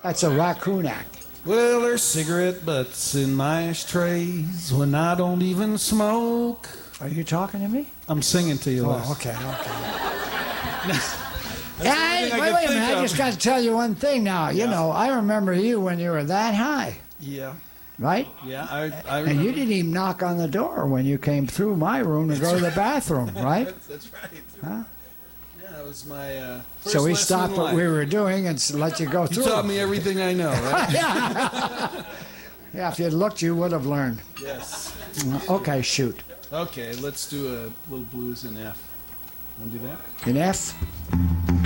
That's a raccoon act. Well, there's cigarette butts in my ashtrays when I don't even smoke. Are you talking to me? I'm singing to you, Les. Oh, okay. That's the only thing I Wait could a minute. think I of. just got to tell you one thing now. You know, I remember you when you were that high, Yeah, right? yeah, I And remember. you didn't even knock on the door when you came through my room to go to the bathroom, right? That's right. Huh? Yeah, that was my first So we lesson stopped in what life. we were doing and let you go You through. taught me everything I know, right? Yeah, if you'd looked, you would have learned. Yes. Okay, shoot. Okay, let's do a little blues in F. Want to do that? In F?